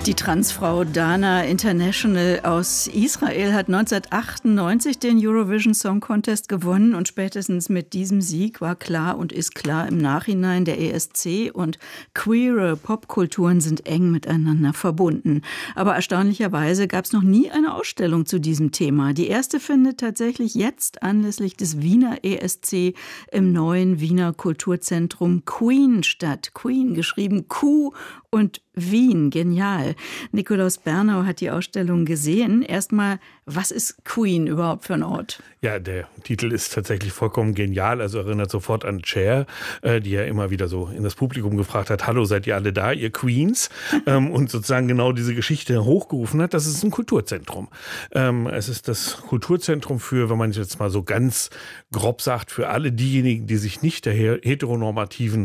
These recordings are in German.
Die Transfrau Dana International aus Israel hat 1998 den Eurovision Song Contest gewonnen und spätestens mit diesem Sieg war klar und ist klar im Nachhinein, der ESC und queere Popkulturen sind eng miteinander verbunden. Aber erstaunlicherweise gab es noch nie eine Ausstellung zu diesem Thema. Die erste findet tatsächlich jetzt anlässlich des Wiener ESC im neuen Wiener Kulturzentrum Queen statt. Queen geschrieben Q und Wien, genial. Nikolaus Bernau hat die Ausstellung gesehen. Erstmal, was ist Queen überhaupt für ein Ort? Ja, der Titel ist tatsächlich vollkommen genial, also erinnert sofort an Cher, die ja immer wieder so in das Publikum gefragt hat, hallo, seid ihr alle da, ihr Queens? Und sozusagen genau diese Geschichte hochgerufen hat. Das ist ein Kulturzentrum. Es ist das Kulturzentrum für, wenn man jetzt mal so ganz grob sagt, für alle diejenigen, die sich nicht der heteronormativen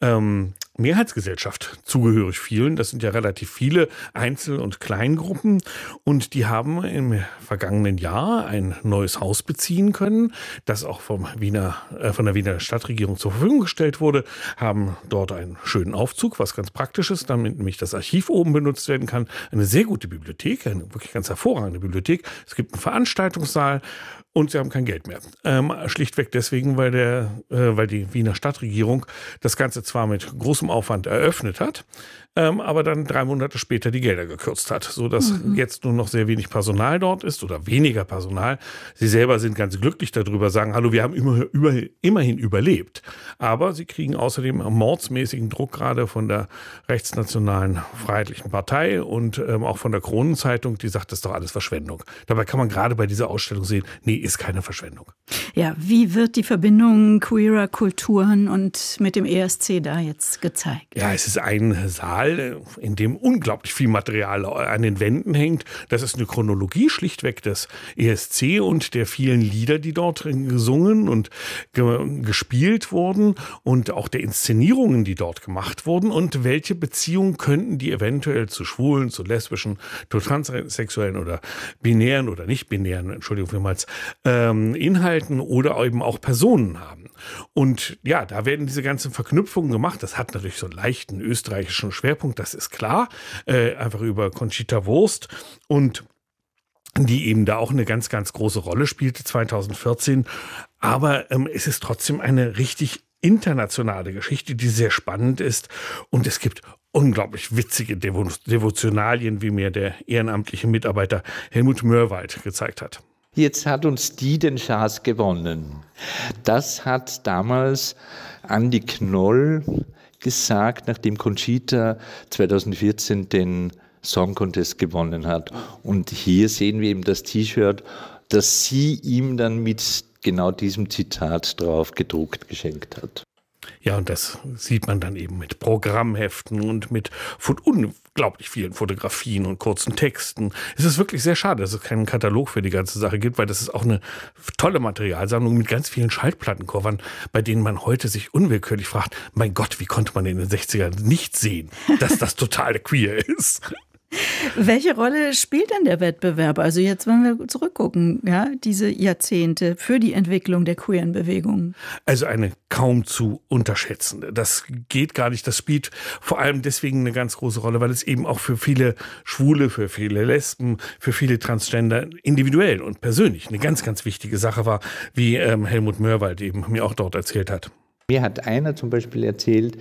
Mehrheitsgesellschaft zugehörig fühlen. Das sind ja relativ viele Einzel- und Kleingruppen und die haben im vergangenen Jahr ein neues Haus beziehen können, das auch von der Wiener Stadtregierung zur Verfügung gestellt wurde, haben dort einen schönen Aufzug, was ganz praktisch ist, damit nämlich das Archiv oben benutzt werden kann. Eine sehr gute Bibliothek, eine wirklich ganz hervorragende Bibliothek. Es gibt einen Veranstaltungssaal und sie haben kein Geld mehr. Schlichtweg deswegen, weil die Wiener Stadtregierung das Ganze zwar mit großem Aufwand eröffnet hat, aber dann 3 Monate später die Gelder gekürzt hat, sodass jetzt nur noch sehr wenig Personal dort ist oder weniger Personal. Sie selber sind ganz glücklich darüber, sagen, hallo, wir haben immerhin überlebt. Aber sie kriegen außerdem mordsmäßigen Druck gerade von der rechtsnationalen Freiheitlichen Partei und auch von der Kronenzeitung, die sagt, das ist doch alles Verschwendung. Dabei kann man gerade bei dieser Ausstellung sehen, nee, ist keine Verschwendung. Ja, wie wird die Verbindung queerer Kulturen und mit dem ESC da jetzt gezeigt? Ja, es ist ein Saal, in dem unglaublich viel Material an den Wänden hängt. Das ist eine Chronologie schlichtweg des ESC und der vielen Lieder, die dort gesungen und gespielt wurden und auch der Inszenierungen, die dort gemacht wurden und welche Beziehungen könnten die eventuell zu schwulen, zu lesbischen, zu transsexuellen oder binären oder nicht binären, Entschuldigung vielmals, Inhalten oder eben auch Personen haben. Und ja, da werden diese ganzen Verknüpfungen gemacht. Das hat natürlich so einen leichten österreichischen Schwerpunkt, das ist klar, einfach über Conchita Wurst und die eben da auch eine ganz, ganz große Rolle spielte 2014. Aber es ist trotzdem eine richtig internationale Geschichte, die sehr spannend ist und es gibt unglaublich witzige Devotionalien, wie mir der ehrenamtliche Mitarbeiter Helmut Mörwald gezeigt hat. Jetzt hat uns die den Schaas gewonnen. Das hat damals Andi Knoll gesagt, nachdem Conchita 2014 den Song Contest gewonnen hat. Und hier sehen wir eben das T-Shirt, das sie ihm dann mit genau diesem Zitat drauf gedruckt geschenkt hat. Ja, und das sieht man dann eben mit Programmheften und mit unglaublich vielen Fotografien und kurzen Texten. Es ist wirklich sehr schade, dass es keinen Katalog für die ganze Sache gibt, weil das ist auch eine tolle Materialsammlung mit ganz vielen Schallplattencovern, bei denen man heute sich unwillkürlich fragt, mein Gott, wie konnte man in den 60ern nicht sehen, dass das total queer ist? Welche Rolle spielt denn der Wettbewerb? Also jetzt, wenn wir zurückgucken, ja, diese Jahrzehnte für die Entwicklung der queeren Bewegung. Also eine kaum zu unterschätzende. Das geht gar nicht. Das spielt vor allem deswegen eine ganz große Rolle, weil es eben auch für viele Schwule, für viele Lesben, für viele Transgender individuell und persönlich eine ganz, ganz wichtige Sache war, wie Helmut Mörwald eben mir auch dort erzählt hat. Mir hat einer zum Beispiel erzählt,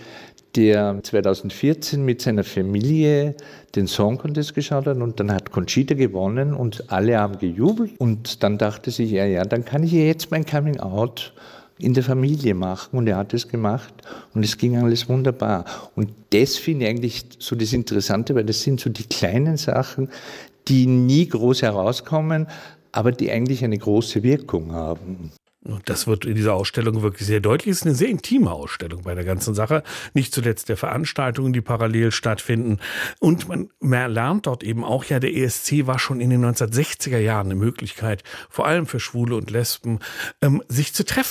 der 2014 mit seiner Familie den Song Contest geschaut hat und dann hat Conchita gewonnen und alle haben gejubelt und dann dachte sich, ja, dann kann ich ja jetzt mein Coming Out in der Familie machen und er hat es gemacht und es ging alles wunderbar. Und das finde ich eigentlich so das Interessante, weil das sind so die kleinen Sachen, die nie groß herauskommen, aber die eigentlich eine große Wirkung haben. Und das wird in dieser Ausstellung wirklich sehr deutlich. Es ist eine sehr intime Ausstellung bei der ganzen Sache. Nicht zuletzt der Veranstaltungen, die parallel stattfinden. Und man lernt dort eben auch, ja, der ESC war schon in den 1960er Jahren eine Möglichkeit, vor allem für Schwule und Lesben, sich zu treffen.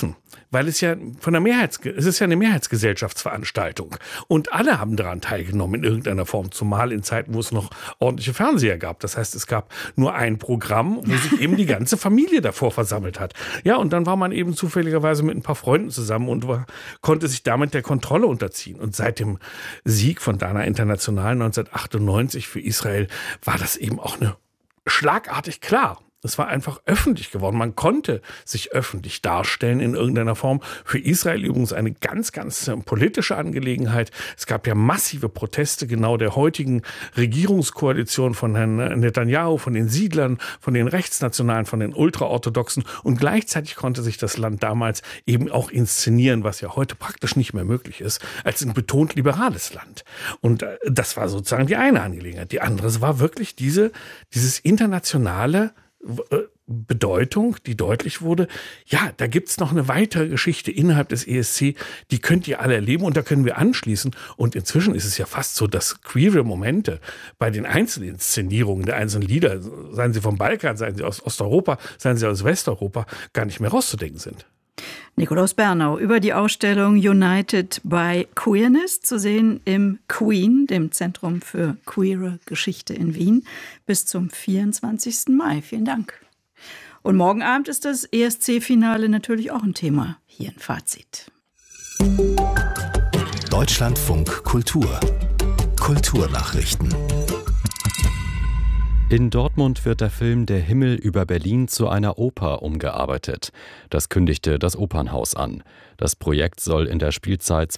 weil es ist ja eine Mehrheitsgesellschaftsveranstaltung. Und alle haben daran teilgenommen in irgendeiner Form, zumal in Zeiten, wo es noch ordentliche Fernseher gab. Das heißt, es gab nur ein Programm, wo sich eben die ganze Familie davor versammelt hat. Ja, und dann war man eben zufälligerweise mit ein paar Freunden zusammen und konnte sich damit der Kontrolle unterziehen. Und seit dem Sieg von Dana International 1998 für Israel war das eben auch schlagartig klar. Es war einfach öffentlich geworden. Man konnte sich öffentlich darstellen in irgendeiner Form. Für Israel übrigens eine ganz, ganz politische Angelegenheit. Es gab ja massive Proteste genau der heutigen Regierungskoalition von Herrn Netanyahu, von den Siedlern, von den Rechtsnationalen, von den Ultraorthodoxen. Und gleichzeitig konnte sich das Land damals eben auch inszenieren, was ja heute praktisch nicht mehr möglich ist, als ein betont liberales Land. Und das war sozusagen die eine Angelegenheit. Die andere war wirklich dieses internationale Bedeutung, die deutlich wurde, ja, da gibt's noch eine weitere Geschichte innerhalb des ESC, die könnt ihr alle erleben und da können wir anschließen. Und inzwischen ist es ja fast so, dass queere Momente bei den Einzelinszenierungen der einzelnen Lieder, seien sie vom Balkan, seien sie aus Osteuropa, seien sie aus Westeuropa, gar nicht mehr rauszudenken sind. Nikolaus Bernau über die Ausstellung United by Queerness, zu sehen im Queen, dem Zentrum für queere Geschichte in Wien, bis zum 24. Mai. Vielen Dank. Und morgen Abend ist das ESC-Finale natürlich auch ein Thema hier in Fazit. Deutschlandfunk Kultur. Kulturnachrichten. In Dortmund wird der Film Der Himmel über Berlin zu einer Oper umgearbeitet. Das kündigte das Opernhaus an. Das Projekt soll in der Spielzeit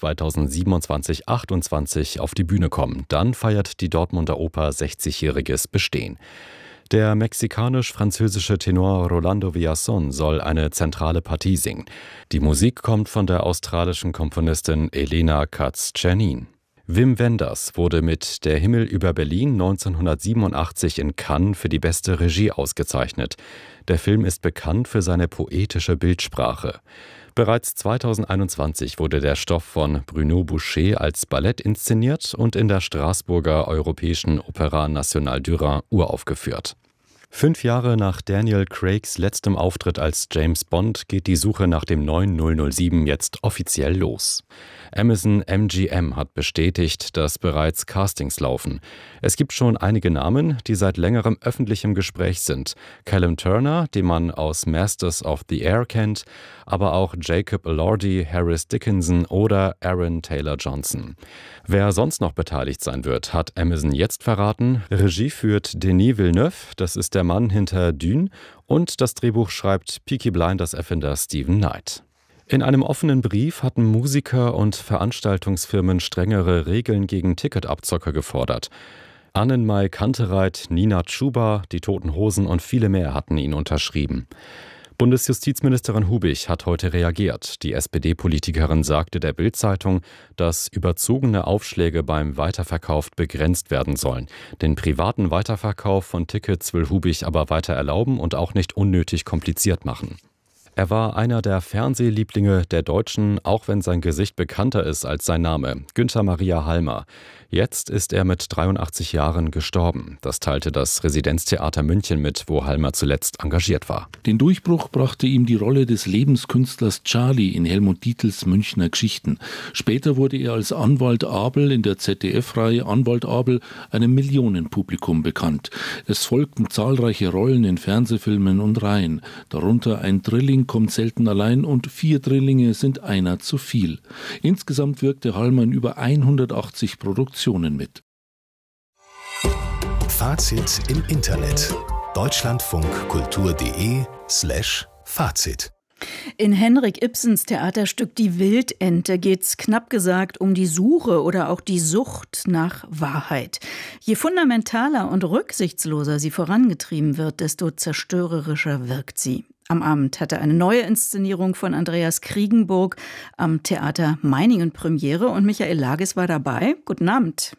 2027/28 auf die Bühne kommen. Dann feiert die Dortmunder Oper 60-jähriges Bestehen. Der mexikanisch-französische Tenor Rolando Villazón soll eine zentrale Partie singen. Die Musik kommt von der australischen Komponistin Elena Katz-Czernin. Wim Wenders wurde mit Der Himmel über Berlin 1987 in Cannes für die beste Regie ausgezeichnet. Der Film ist bekannt für seine poetische Bildsprache. Bereits 2021 wurde der Stoff von Bruno Boucher als Ballett inszeniert und in der Straßburger Europäischen Opéra Nationale du Rhin uraufgeführt. 5 Jahre nach Daniel Craigs letztem Auftritt als James Bond geht die Suche nach dem neuen 007 jetzt offiziell los. Amazon MGM hat bestätigt, dass bereits Castings laufen. Es gibt schon einige Namen, die seit längerem öffentlichem Gespräch sind. Callum Turner, den man aus Masters of the Air kennt, aber auch Jacob Elordi, Harris Dickinson oder Aaron Taylor-Johnson. Wer sonst noch beteiligt sein wird, hat Amazon jetzt verraten. Regie führt Denis Villeneuve, das ist der Mann hinter Dune, und das Drehbuch schreibt Peaky Blinders-Erfinder Stephen Knight. In einem offenen Brief hatten Musiker und Veranstaltungsfirmen strengere Regeln gegen Ticketabzocker gefordert. Annenmai Kantereit, Nina Chuba, die Toten Hosen und viele mehr hatten ihn unterschrieben. Bundesjustizministerin Hubich hat heute reagiert. Die SPD-Politikerin sagte der Bild-Zeitung, dass überzogene Aufschläge beim Weiterverkauf begrenzt werden sollen. Den privaten Weiterverkauf von Tickets will Hubich aber weiter erlauben und auch nicht unnötig kompliziert machen. Er war einer der Fernsehlieblinge der Deutschen, auch wenn sein Gesicht bekannter ist als sein Name, Günther Maria Halmer. Jetzt ist er mit 83 Jahren gestorben. Das teilte das Residenztheater München mit, wo Halmer zuletzt engagiert war. Den Durchbruch brachte ihm die Rolle des Lebenskünstlers Charlie in Helmut Dietls Münchner Geschichten. Später wurde er als Anwalt Abel in der ZDF-Reihe Anwalt Abel einem Millionenpublikum bekannt. Es folgten zahlreiche Rollen in Fernsehfilmen und Reihen. Darunter Ein Drilling kommt selten allein und 4 Drillinge sind einer zu viel. Insgesamt wirkte Halmer in über 180 Produktionen mit. Fazit im Internet. deutschlandfunkkultur.de/Fazit. In Henrik Ibsens Theaterstück Die Wildente geht's knapp gesagt um die Suche oder auch die Sucht nach Wahrheit. Je fundamentaler und rücksichtsloser sie vorangetrieben wird, desto zerstörerischer wirkt sie. Am Abend hatte eine neue Inszenierung von Andreas Kriegenburg am Theater Meiningen Premiere und Michael Lages war dabei. Guten Abend.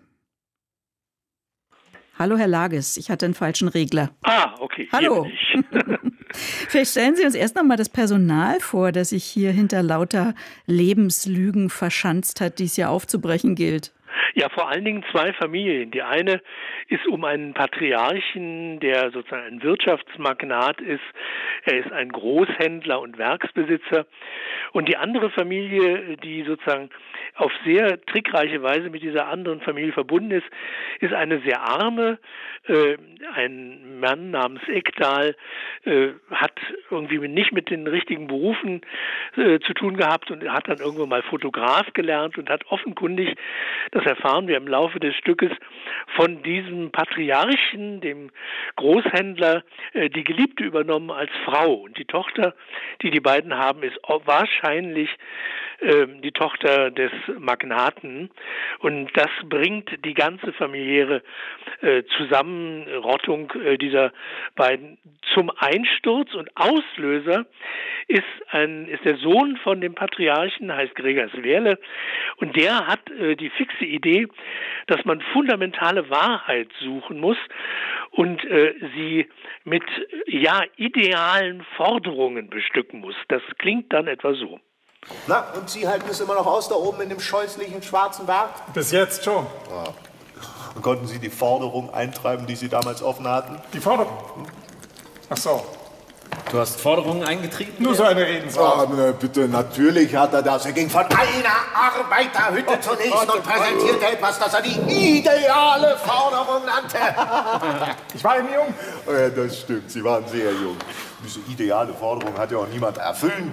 Hallo, Herr Lages, ich hatte einen falschen Regler. Okay. Hallo. Vielleicht stellen Sie uns erst noch mal das Personal vor, das sich hier hinter lauter Lebenslügen verschanzt hat, die es ja aufzubrechen gilt. Ja, vor allen Dingen zwei Familien. Die eine ist um einen Patriarchen, der sozusagen ein Wirtschaftsmagnat ist. Er ist ein Großhändler und Werksbesitzer. Und die andere Familie, die sozusagen auf sehr trickreiche Weise mit dieser anderen Familie verbunden ist eine sehr arme. Ein Mann namens Ekdal hat irgendwie nicht mit den richtigen Berufen zu tun gehabt und hat dann irgendwann mal Fotograf gelernt und hat offenkundig, das erfahren wir im Laufe des Stückes, von diesem Patriarchen, dem Großhändler, die Geliebte übernommen als Frau. Und die Tochter, die die beiden haben, ist wahrscheinlich die Tochter des Magnaten. Und das bringt die ganze familiäre Zusammenrottung dieser beiden zum Einsturz. Und Auslöser ist der Sohn von dem Patriarchen, heißt Gregers Werle. Und der hat die fixe Idee, dass man fundamentale Wahrheit suchen muss und sie mit idealen Forderungen bestücken muss. Das klingt dann etwa so. Na, und Sie halten es immer noch aus da oben in dem scheußlichen schwarzen Berg? Bis jetzt schon. Ja. Und konnten Sie die Forderung eintreiben, die Sie damals offen hatten? Die Forderung? Ach so. Du hast Forderungen eingetrieben? Nur so eine Redensart. Bitte, natürlich hat er das. Er ging von einer Arbeiterhütte zur nächsten und präsentierte etwas, das er die ideale Forderung nannte. Ich war eben jung. Ja, das stimmt, Sie waren sehr jung. Diese ideale Forderung hat ja auch niemand erfüllen können.